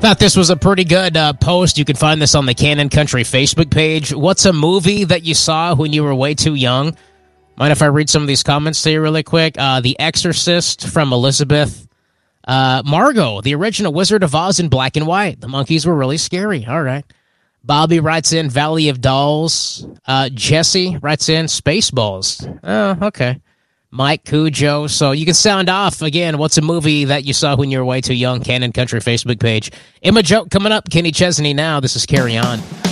thought this was a pretty good post. You can find this on the Canon Country Facebook page. What's a movie that you saw when you were way too young? Mind if I read some of these comments to you really quick? The Exorcist from Elizabeth. Margot, the original Wizard of Oz in black and white. The monkeys were really scary. All right. Bobby writes in Valley of Dolls. Jesse writes in Spaceballs. Oh, okay. Mike Cujo. So you can sound off again. What's a movie that you saw when you were way too young? Canon Country Facebook page. Emma Joke coming up. Kenny Chesney now. This is Carry On.